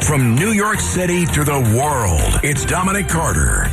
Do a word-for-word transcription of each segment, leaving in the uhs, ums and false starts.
From New York City to the world, it's Dominic Carter.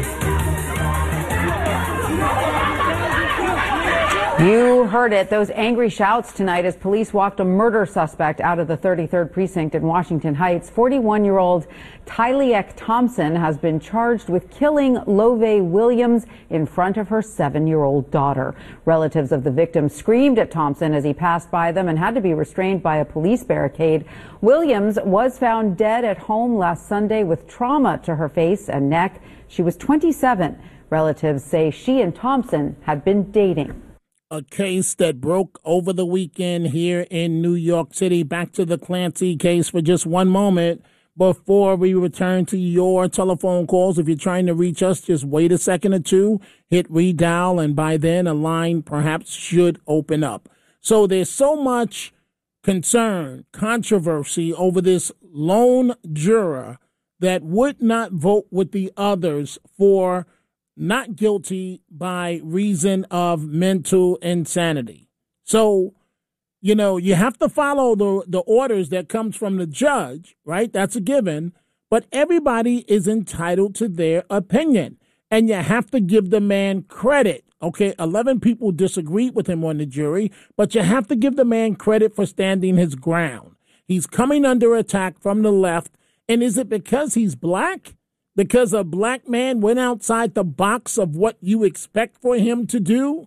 You heard it, those angry shouts tonight as police walked a murder suspect out of the thirty-third precinct in Washington Heights. forty-one-year-old Tyleek Thompson has been charged with killing Love Williams in front of her seven-year-old daughter. Relatives of the victim screamed at Thompson as he passed by them and had to be restrained by a police barricade. Williams was found dead at home last Sunday with trauma to her face and neck. She was twenty-seven. Relatives say she and Thompson had been dating. A case that broke over the weekend here in New York City. Back to the Clancy case for just one moment before we return to your telephone calls. If you're trying to reach us, just wait a second or two, hit redial, and by then a line perhaps should open up. So there's so much concern, controversy over this lone juror that would not vote with the others for not guilty by reason of mental insanity. So, you know, you have to follow the, the orders that comes from the judge, right? That's a given. But everybody is entitled to their opinion. And you have to give the man credit. Okay, eleven people disagreed with him on the jury, but you have to give the man credit for standing his ground. He's coming under attack from the left. And is it because he's black? Because a black man went outside the box of what you expect for him to do?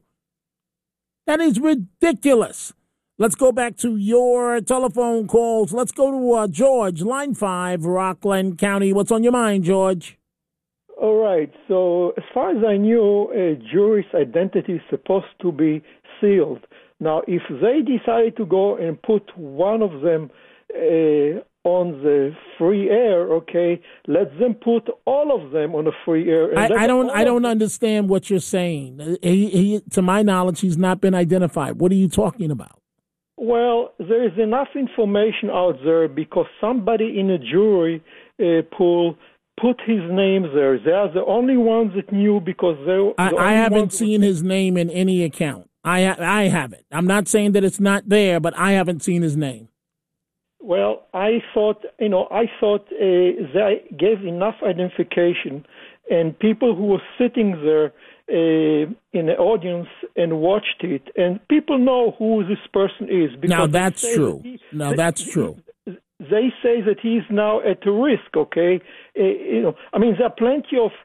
That is ridiculous. Let's go back to your telephone calls. Let's go to uh, George, line five, Rockland County. What's on your mind, George? All right. So as far as I knew, a jury's identity is supposed to be sealed. Now, if they decide to go and put one of them uh, on the free air, okay, let them put all of them on the free air. And I, I don't I don't understand what you're saying. He, he, to my knowledge, he's not been identified. What are you talking about? Well, there is enough information out there because somebody in a jury uh, pool put his name there. They are the only ones that knew because they. I, the I haven't seen that, his name in any account. I I haven't. I'm not saying that it's not there, but I haven't seen his name. Well, I thought, you know, I thought uh, they gave enough identification, and people who were sitting there uh, in the audience and watched it, and people know who this person is. Now that's true. That he, now they, that's true. They say that he's now at risk. Okay, uh, you know, I mean, there are plenty of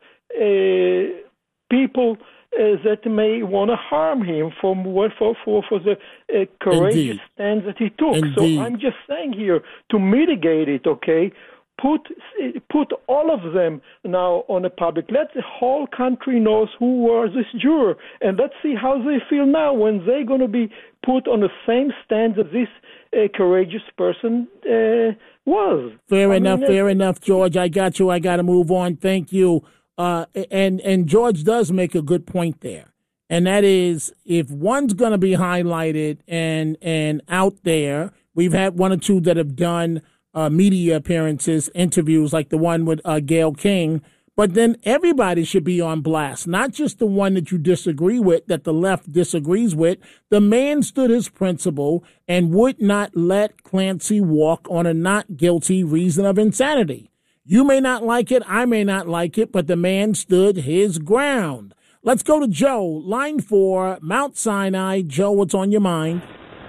uh, people Uh, that may want to harm him from what for for for the uh, courageous Indeed. stand that he took. Indeed. So I'm just saying here to mitigate it. Okay, put put all of them now on the public. Let the whole country knows who was this juror, and let's see how they feel now when they're going to be put on the same stand that this uh, courageous person uh, was. Fair I enough. mean, fair enough, George. I got you. I got to move on. Thank you. Uh, and and George does make a good point there, and that is if one's going to be highlighted and and out there, we've had one or two that have done uh, media appearances, interviews like the one with uh, Gayle King, but then everybody should be on blast, not just the one that you disagree with, that the left disagrees with. The man stood his principle and would not let Clancy walk on a not guilty reason of insanity. You may not like it, I may not like it, but the man stood his ground. Let's go to Joe, line four, Mount Sinai. Joe, what's on your mind?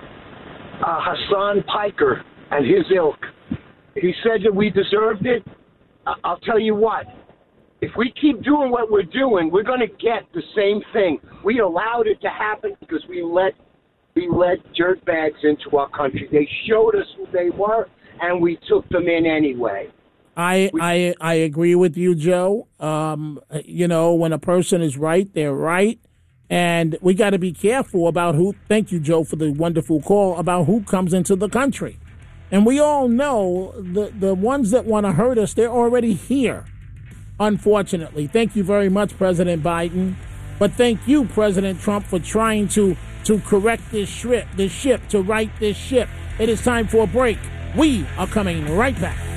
Uh, Hassan Piker and his ilk. He said that we deserved it. I- I'll tell you what. If we keep doing what we're doing, we're going to get the same thing. We allowed it to happen because we let we let dirtbags into our country. They showed us who they were, and we took them in anyway. I, I I agree with you, Joe. Um, you know, when a person is right, they're right. And we got to be careful about who, thank you, Joe, for the wonderful call, about who comes into the country. And we all know the, the ones that want to hurt us, they're already here, unfortunately. Thank you very much, President Biden. But thank you, President Trump, for trying to, to correct this ship, this ship, to right this ship. It is time for a break. We are coming right back.